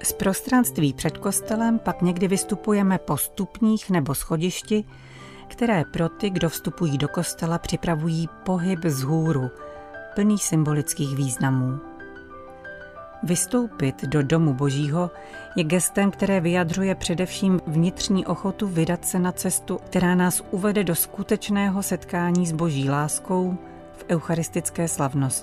Z prostranství před kostelem pak někdy vystupujeme po stupních nebo schodišti, které pro ty, kdo vstupují do kostela, připravují pohyb vzhůru, plný symbolických významů. Vystoupit do domu Božího je gestem, které vyjadřuje především vnitřní ochotu vydat se na cestu, která nás uvede do skutečného setkání s Boží láskou v eucharistické slavnosti.